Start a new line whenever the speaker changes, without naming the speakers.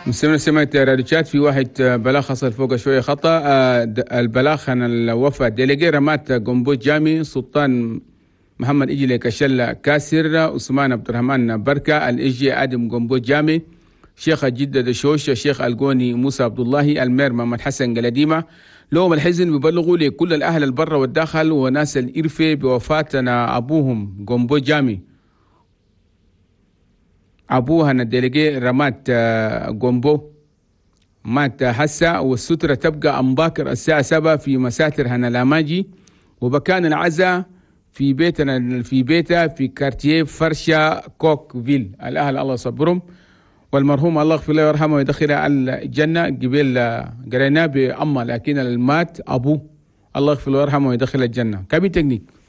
سمعت راديوشات في واحد بلاغ حصل فوق شوية خطأ. البلاغ عن الوفاة ديليجي رمات قنبوت جامي سلطان محمد إجلي كشل كاسر عثمان عبد الرحمن بركة الإجي آدم قنبوت جامي شيخ جدة دشوش الشيخ القوني موسى عبد الله المير محمد حسن قلديمة لهم الحزن بيبلغوا لكل الأهل البر والداخل وناس الإرفة بوفاتنا أبوهم قنبوت جامي أبوها الديليجي رمات قنبو مات هسه والسترة تبقى أمباكر الساعة 7 في مساتر هنلاماجي وبكان العزاء في بيتها في كارتيه فرشة كوكفيل. الأهل الله يصبرهم والمرحوم الله يغفر له ويرحمه ويدخله الجنة. قبل قريناه بأمه لكن المات أبوه الله يغفر له ويرحمه ويدخله الجنة. كابي تكنيك.